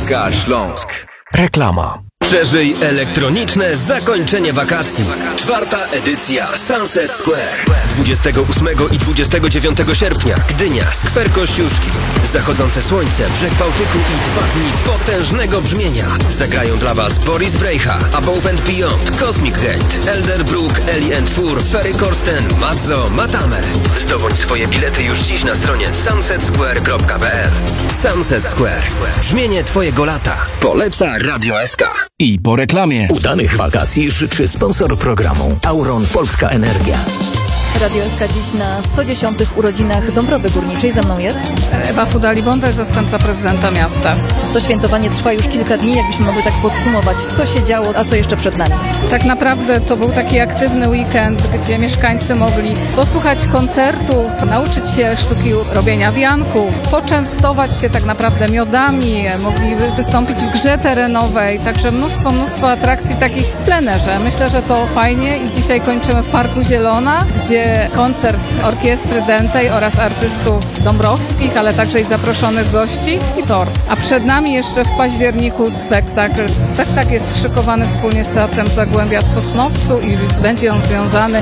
SK Śląsk. Reklama. Przeżyj elektroniczne zakończenie wakacji. 4. edycja Sunset Square. 28 i 29 sierpnia Gdynia, skwer Kościuszki. Zachodzące słońce, brzeg Bałtyku i 2 dni potężnego brzmienia. Zagrają dla Was Boris Brejcha, Above and Beyond, Cosmic Gate, Elderbrook, Ellie and Fur, Ferry Corsten, Mazzo, Matame. Zdobądź swoje bilety już dziś na stronie sunsetsquare.pl. Sunset Square. Brzmienie Twojego lata. Poleca Radio SK. I po reklamie. Udanych wakacji życzy sponsor programu Auron Polska Energia. Radio SK dziś na 110. urodzinach Dąbrowy Górniczej. Ze mną jest Ewa Fudali-Bonda, zastępca prezydenta miasta. To świętowanie trwa już kilka dni. Jakbyśmy mogli tak podsumować, co się działo, a co jeszcze przed nami? Tak naprawdę to był taki aktywny weekend, gdzie mieszkańcy mogli posłuchać koncertów, nauczyć się sztuki robienia wianku, poczęstować się tak naprawdę miodami, mogli wystąpić w grze terenowej, także mnóstwo atrakcji takich w plenerze. Myślę, że to fajnie i dzisiaj kończymy w Parku Zielona, gdzie koncert orkiestry Dętej oraz artystów dąbrowskich, ale także i zaproszonych gości i tort. A przed nami jeszcze w październiku spektakl. Spektakl jest szykowany wspólnie z Teatrem Zagłębia w Sosnowcu i będzie on związany